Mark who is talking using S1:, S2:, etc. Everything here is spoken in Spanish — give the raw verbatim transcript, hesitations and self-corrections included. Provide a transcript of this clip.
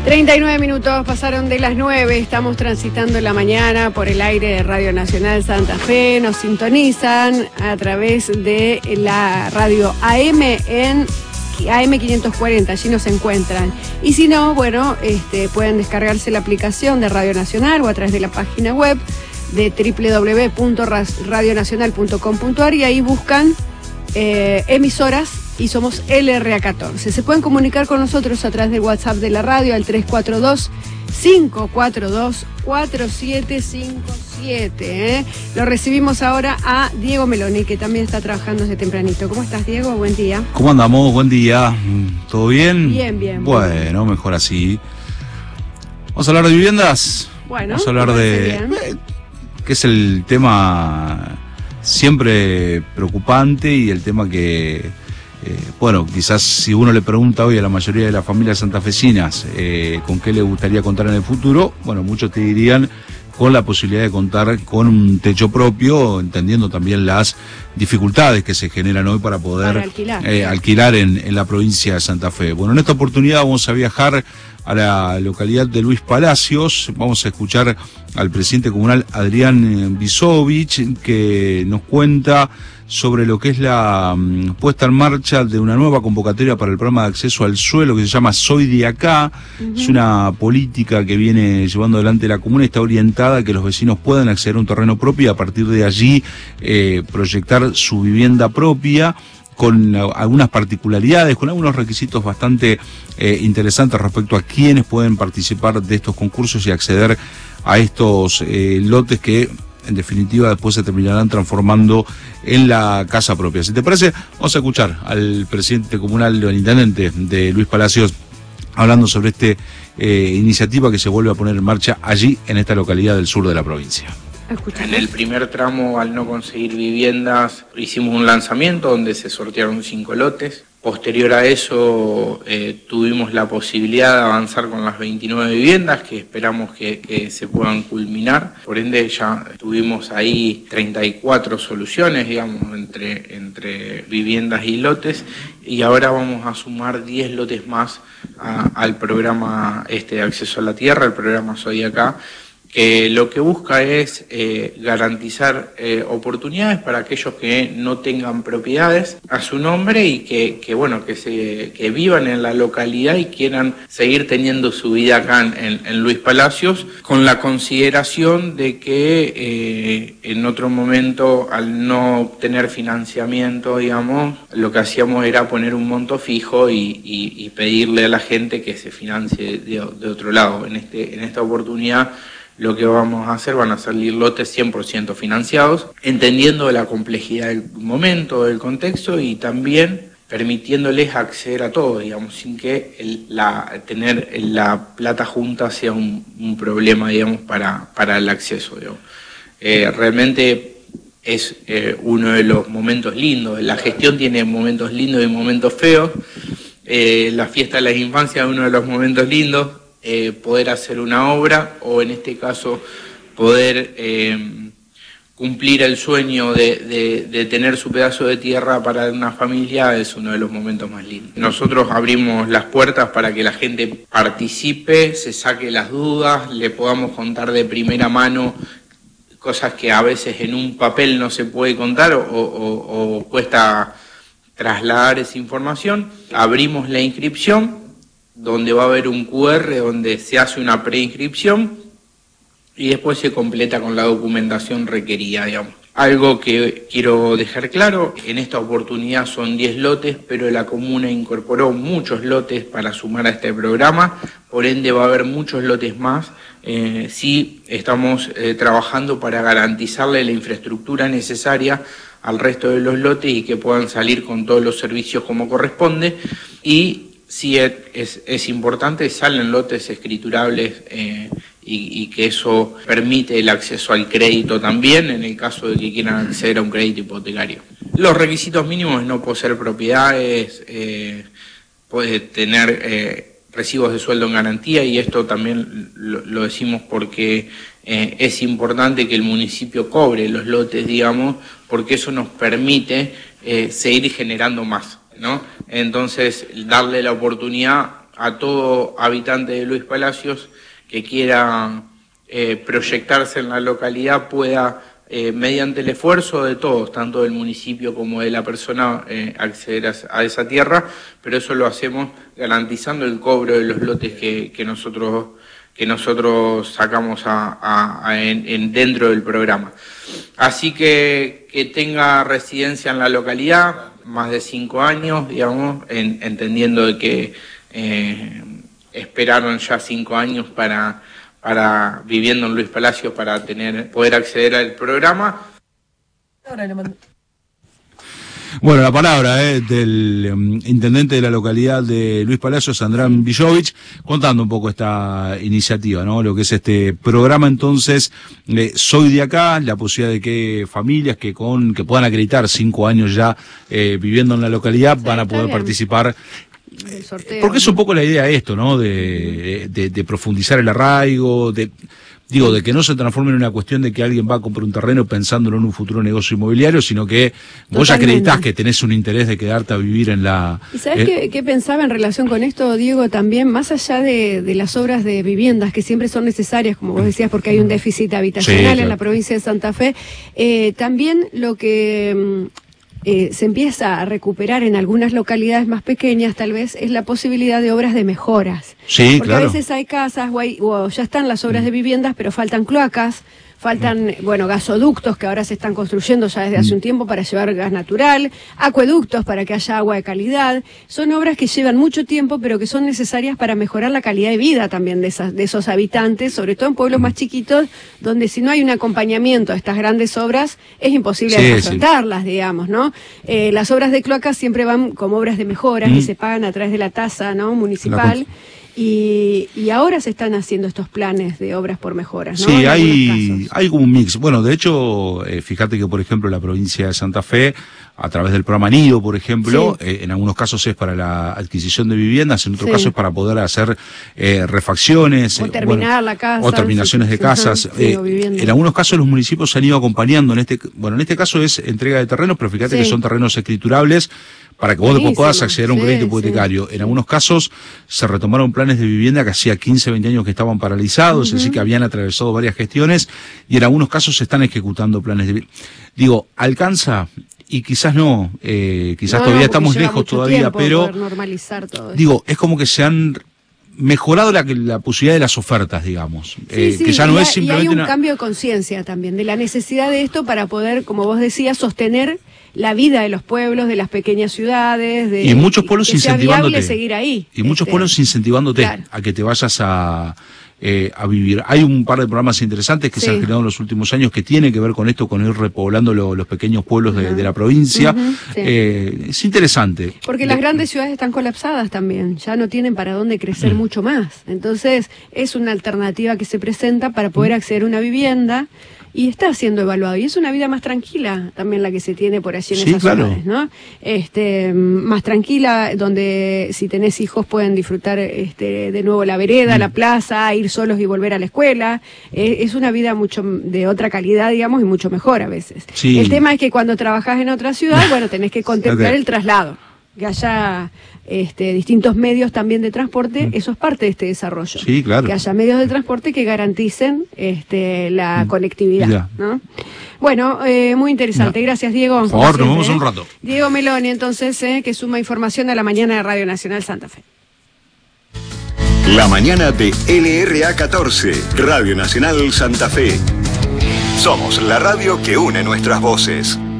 S1: treinta y nueve minutos pasaron de las nueve, estamos transitando la mañana por el aire de Radio Nacional Santa Fe, nos sintonizan a través de la radio A M en A M quinientos cuarenta, allí nos encuentran. Y si no, bueno, este, pueden descargarse la aplicación de Radio Nacional o a través de la página web de doble u doble u doble u punto radio nacional punto com punto a r y ahí buscan eh, emisoras y somos L R A catorce. Se pueden comunicar con nosotros a través del WhatsApp de la radio al tres cuatro dos, cinco cuatro dos, cuatro siete cinco siete. ¿eh? Lo recibimos ahora a Diego Meloni, que también está trabajando desde tempranito. ¿Cómo estás, Diego? Buen día.
S2: ¿Cómo andamos? Buen día. ¿Todo bien?
S1: Bien, bien.
S2: Bueno, bien. Mejor así. Vamos a hablar de viviendas.
S1: Bueno.
S2: Vamos a hablar de... Eh, que es el tema siempre preocupante y el tema que... Eh, bueno, quizás si uno le pregunta hoy a la mayoría de las familias santafesinas eh, con qué le gustaría contar en el futuro, bueno, muchos te dirían con la posibilidad de contar con un techo propio, entendiendo también las dificultades que se generan hoy para poder
S1: para alquilar,
S2: eh, alquilar en, en la provincia de Santa Fe. Bueno, en esta oportunidad vamos a viajar a la localidad de Luis Palacios. Vamos a escuchar al presidente comunal Adrián Bisovich, que nos cuenta sobre lo que es la um, puesta en marcha de una nueva convocatoria para el programa de acceso al suelo que se llama Soy de Acá. Uh-huh. Es una política que viene llevando adelante la comuna y está orientada a que los vecinos puedan acceder a un terreno propio y a partir de allí eh, proyectar su vivienda propia, con algunas particularidades, con algunos requisitos bastante eh, interesantes respecto a quienes pueden participar de estos concursos y acceder a estos eh, lotes que en definitiva después se terminarán transformando en la casa propia. Si te parece, vamos a escuchar al presidente comunal, el intendente de Luis Palacios, hablando sobre esta eh, iniciativa que se vuelve a poner en marcha allí en esta localidad del sur de la provincia.
S3: En el primer tramo, al no conseguir viviendas, hicimos un lanzamiento donde se sortearon cinco lotes. Posterior a eso, eh, tuvimos la posibilidad de avanzar con las veintinueve viviendas que esperamos que, que se puedan culminar. Por ende, ya tuvimos ahí treinta y cuatro soluciones, digamos, entre, entre viviendas y lotes. Y ahora vamos a sumar diez lotes más a, al programa este de acceso a la tierra, el programa Soy Acá, que lo que busca es eh, garantizar eh, oportunidades para aquellos que no tengan propiedades a su nombre y que, que bueno, que se que vivan en la localidad y quieran seguir teniendo su vida acá en, en Luis Palacios, con la consideración de que eh, en otro momento, al no obtener financiamiento, digamos, lo que hacíamos era poner un monto fijo y, y, y pedirle a la gente que se financie de, de otro lado. En este en esta oportunidad, lo que vamos a hacer van a salir lotes cien por ciento financiados, entendiendo la complejidad del momento, del contexto y también permitiéndoles acceder a todo, digamos, sin que el, la, tener la plata junta sea un, un problema, digamos, para, para el acceso, digamos. Eh, realmente es eh, uno de los momentos lindos, la gestión tiene momentos lindos y momentos feos, eh, la fiesta de las infancias es uno de los momentos lindos. Eh, poder hacer una obra o en este caso poder eh, cumplir el sueño de, de, de tener su pedazo de tierra para una familia es uno de los momentos más lindos. Nosotros abrimos las puertas para que la gente participe, se saque las dudas, le podamos contar de primera mano cosas que a veces en un papel no se puede contar o, o, o cuesta trasladar esa información. Abrimos la inscripción, donde va a haber un cu erre donde se hace una preinscripción y después se completa con la documentación requerida, digamos. Algo que quiero dejar claro, en esta oportunidad son diez lotes, pero la comuna incorporó muchos lotes para sumar a este programa, por ende va a haber muchos lotes más. Eh, sí estamos eh, trabajando para garantizarle la infraestructura necesaria al resto de los lotes y que puedan salir con todos los servicios como corresponde. Y sí es, es, es importante, salen lotes escriturables eh, y, y que eso permite el acceso al crédito también, en el caso de que quieran acceder a un crédito hipotecario. Los requisitos mínimos es no poseer propiedades, eh, puede tener eh, recibos de sueldo en garantía, y esto también lo, lo decimos porque eh, es importante que el municipio cobre los lotes, digamos, porque eso nos permite eh, seguir generando más, ¿no? Entonces, darle la oportunidad a todo habitante de Luis Palacios que quiera eh, proyectarse en la localidad pueda, eh, mediante el esfuerzo de todos, tanto del municipio como de la persona, eh, acceder a, a esa tierra, pero eso lo hacemos garantizando el cobro de los lotes que, que nosotros que nosotros sacamos a, a, a en, en dentro del programa. Así que que tenga residencia en la localidad, más de cinco años, digamos, en, entendiendo de que eh, esperaron ya cinco años para, para viviendo en Luis Palacios para tener poder acceder al programa.
S2: Ahora le mando. Bueno, la palabra eh, del um, intendente de la localidad de Luis Palacios, Adrián Bisovich, contando un poco esta iniciativa, ¿no? Lo que es este programa, entonces, eh, Soy de Acá, la posibilidad de que familias que con que puedan acreditar cinco años ya eh, viviendo en la localidad sí, van a poder bien. participar. Sorteo, porque es un poco la idea de esto, ¿no? De, de, de profundizar el arraigo, de... Digo, de que no se transforme en una cuestión de que alguien va a comprar un terreno pensándolo en un futuro negocio inmobiliario, sino que vos ya acreditás que tenés un interés de quedarte a vivir en la...
S1: ¿Y sabés eh... qué, qué pensaba en relación con esto, Diego? También, más allá de, de las obras de viviendas, que siempre son necesarias, como vos decías, porque hay un déficit habitacional sí, claro. en la provincia de Santa Fe, eh, también lo que... Eh, se empieza a recuperar en algunas localidades más pequeñas, tal vez, es la posibilidad de obras de mejoras.
S2: Sí,
S1: Porque
S2: claro.
S1: a veces hay casas o, hay, o ya están las obras de viviendas, pero faltan cloacas, faltan, bueno, gasoductos que ahora se están construyendo ya desde hace un tiempo para llevar gas natural, acueductos para que haya agua de calidad. Son obras que llevan mucho tiempo, pero que son necesarias para mejorar la calidad de vida también de, esas, de esos habitantes, sobre todo en pueblos más chiquitos, donde si no hay un acompañamiento a estas grandes obras, es imposible sí, afrontarlas, sí. digamos, ¿no? Eh, las obras de cloacas siempre van como obras de mejoras mm. y se pagan a través de la tasa, ¿no? municipal. Y, y ahora se están haciendo estos planes de obras por mejoras, ¿no?
S2: Sí, hay, hay como un mix. Bueno, de hecho, eh, fíjate que, por ejemplo, la provincia de Santa Fe, a través del programa Nido, por ejemplo, sí. eh, en algunos casos es para la adquisición de viviendas, en otros sí. casos es para poder hacer eh, refacciones.
S1: O terminar
S2: bueno,
S1: la casa.
S2: O terminaciones sí, de casas. Sí, eh, en algunos casos los municipios se han ido acompañando. En este, bueno, en este caso es entrega de terrenos, pero fíjate sí. que son terrenos escriturables, para que vos después puedas acceder a un sí, crédito hipotecario. Sí. En algunos casos se retomaron planes de vivienda que hacía quince, veinte años que estaban paralizados, uh-huh. es decir, que habían atravesado varias gestiones, y en algunos casos se están ejecutando planes de... Digo, alcanza, y quizás no, eh, quizás no, todavía no, estamos lejos todavía, pero...
S1: Normalizar todo
S2: digo, es como que se han mejorado la, la posibilidad de las ofertas, digamos.
S1: Sí, eh, sí, que ya no es simplemente y hay un una... cambio de conciencia también, de la necesidad de esto para poder, como vos decías, sostener la vida de los pueblos, de las pequeñas ciudades, de
S2: y muchos pueblos
S1: que
S2: incentivándote
S1: sea viable seguir ahí.
S2: Y este, muchos pueblos incentivándote claro. a que te vayas a eh, a vivir. Hay un par de programas interesantes que sí. se han generado en los últimos años que tienen que ver con esto, con ir repoblando lo, los pequeños pueblos de, uh-huh. de la provincia. Uh-huh. sí. eh, es interesante.
S1: Porque
S2: de,
S1: las grandes ciudades están colapsadas también, ya no tienen para dónde crecer uh-huh. mucho más. Entonces es una alternativa que se presenta para poder acceder a una vivienda. Y está siendo evaluado. Y es una vida más tranquila también la que se tiene por allí en
S2: sí,
S1: esas
S2: claro.
S1: ciudades, ¿no? Este, más tranquila, donde si tenés hijos pueden disfrutar este, de nuevo la vereda, mm. la plaza, ir solos y volver a la escuela. Eh, es una vida mucho de otra calidad, digamos, y mucho mejor a veces.
S2: Sí.
S1: El tema es que cuando trabajás en otra ciudad, bueno, tenés que contemplar okay. el traslado. Que haya este, distintos medios también de transporte, mm. eso es parte de este desarrollo.
S2: Sí, claro.
S1: Que haya medios de transporte que garanticen este, la mm. conectividad, ¿no? Bueno, eh, muy interesante. Ya. Gracias, Diego.
S2: Por favor, nos vemos un rato.
S1: Diego Meloni, entonces, eh, que suma información a la mañana de Radio Nacional Santa Fe.
S4: La mañana de L R A catorce, Radio Nacional Santa Fe. Somos la radio que une nuestras voces.